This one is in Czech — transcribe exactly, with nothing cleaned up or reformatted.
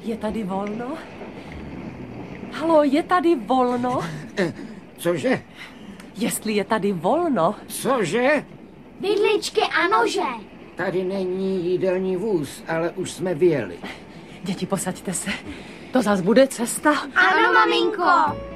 Je tady volno? Halo, je tady volno? Cože? Jestli je tady volno. Cože? Vidličky a nože. Tady není jídelní vůz, ale už jsme vyjeli. Děti, posaďte se. To zas bude cesta. Ano, maminko.